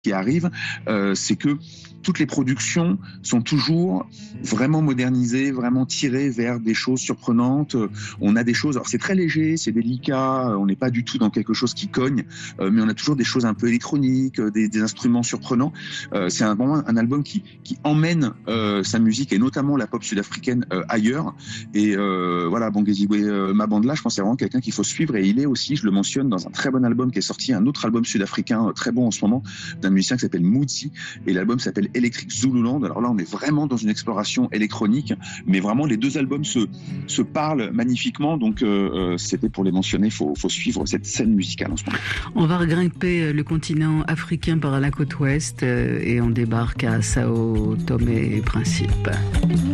qui arrive, c'est que toutes les productions sont toujours vraiment modernisées, vraiment tirées vers des choses surprenantes. On a des choses, alors c'est très léger, c'est délicat, on n'est pas du tout dans quelque chose qui cogne, mais on a toujours des choses un peu électroniques, des instruments surprenants. C'est vraiment un album qui emmène sa musique et notamment la pop sud-africaine ailleurs. Et voilà, Bongezibwe Mabandla, je pense que c'est vraiment quelqu'un qu'il faut suivre, et il est aussi, je le mentionne, dans un très bon album qui est sorti, un autre album sud-africain très bon en ce moment, d'un musicien qui s'appelle Moodzi, et l'album s'appelle Electric Zululand. Alors là, on est vraiment dans une exploration électronique, mais vraiment les deux albums se parlent magnifiquement, donc c'était pour les mentionner, faut suivre cette scène musicale en ce moment. On va grimper le continent africain par la côte ouest et on débarque à Sao Tomé et Principe.